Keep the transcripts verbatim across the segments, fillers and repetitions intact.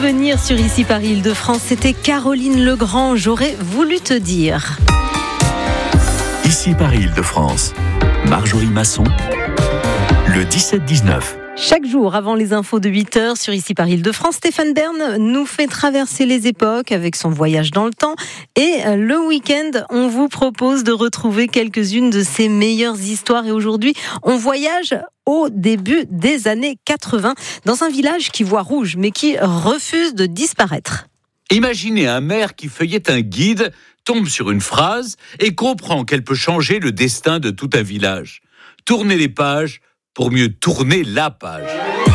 souvenirs sur Ici Paris Île-de-France. C'était Caroline Legrand, j'aurais voulu te dire. Ici Paris Île-de-France. Marjorie Masson, le dix-sept dix-neuf. Chaque jour, avant les infos de huit heures sur Ici Paris Île-de-France, Stéphane Bern nous fait traverser les époques avec son voyage dans le temps. Et le week-end, on vous propose de retrouver quelques-unes de ses meilleures histoires. Et aujourd'hui, on voyage au début des années quatre-vingts dans un village qui voit rouge, mais qui refuse de disparaître. Imaginez un maire qui feuillette un guide, tombe sur une phrase et comprend qu'elle peut changer le destin de tout un village. Tournez les pages pour mieux tourner la page.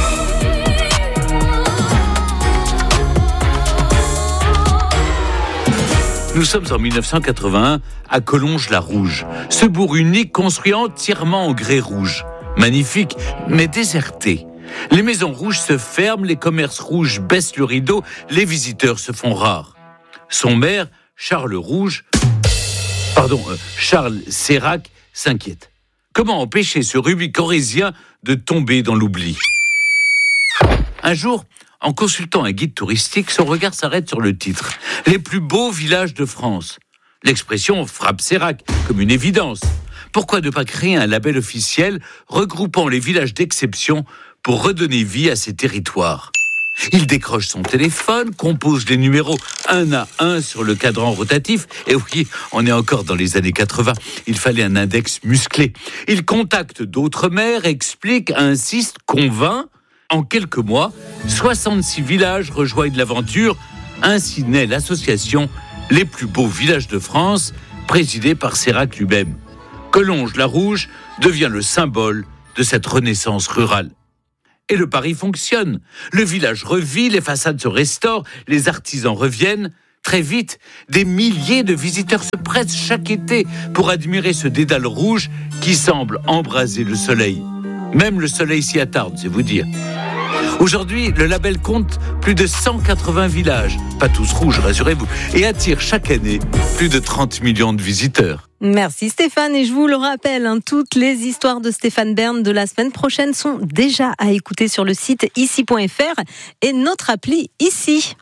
Nous sommes en dix-neuf cent quatre-vingt-un à Collonges-la-Rouge. Ce bourg unique construit entièrement en grès rouge. Magnifique, mais déserté. Les maisons rouges se ferment, les commerces rouges baissent le rideau, les visiteurs se font rares. Son maire, Charles Rouge, pardon, euh, Charles Sérac, s'inquiète. Comment empêcher ce rubis corrézien de tomber dans l'oubli ? Un jour, en consultant un guide touristique, son regard s'arrête sur le titre « Les plus beaux villages de France ». L'expression frappe Sérac comme une évidence. Pourquoi ne pas créer un label officiel regroupant les villages d'exception pour redonner vie à ces territoires ? Il décroche son téléphone, compose les numéros un à un sur le cadran rotatif. Et oui, on est encore dans les années quatre-vingts. Il fallait un index musclé. Il contacte d'autres maires, explique, insiste, convainc. En quelques mois, soixante-six villages rejoignent l'aventure. Ainsi naît l'association Les plus beaux villages de France, présidée par Sérac lui-même. Collonges-la-Rouge devient le symbole de cette renaissance rurale. Et le pari fonctionne. Le village revit, les façades se restaurent, les artisans reviennent. Très vite, des milliers de visiteurs se pressent chaque été pour admirer ce dédale rouge qui semble embraser le soleil. Même le soleil s'y attarde, c'est vous dire. Aujourd'hui, le label compte plus de cent quatre-vingts villages, pas tous rouges, rassurez-vous, et attire chaque année plus de trente millions de visiteurs. Merci Stéphane, et je vous le rappelle, hein, toutes les histoires de Stéphane Bern de la semaine prochaine sont déjà à écouter sur le site ici point f r et notre appli Ici.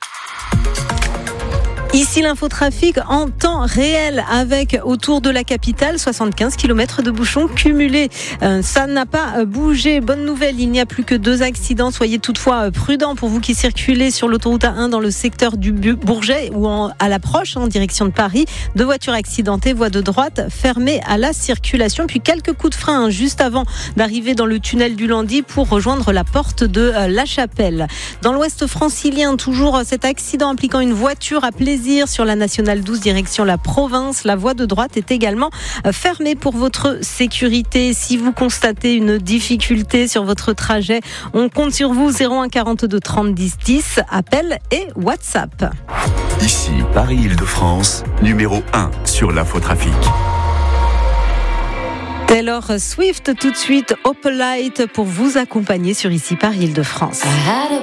Ici l'infotrafic en temps réel avec autour de la capitale soixante-quinze kilomètres de bouchons cumulés. Euh, ça n'a pas bougé. Bonne nouvelle, il n'y a plus que deux accidents. Soyez toutefois prudents pour vous qui circulez sur l'autoroute A un dans le secteur du Bourget ou en, à l'approche en direction de Paris. Deux voitures accidentées, voie de droite fermée à la circulation. Puis quelques coups de frein hein, juste avant d'arriver dans le tunnel du Landy pour rejoindre la porte de euh, La Chapelle. Dans l'ouest francilien, toujours cet accident impliquant une voiture à Plaisir sur la nationale douze direction la province. La voie de droite est également fermée pour votre sécurité. Si vous constatez une difficulté sur votre trajet, on compte sur vous. Zéro un quarante-deux trente dix dix, appel et WhatsApp. Ici Paris Île-de-France, numéro un sur l'infotrafic. Taylor Swift tout de suite, Opalite pour vous accompagner sur Ici Paris Île-de-France.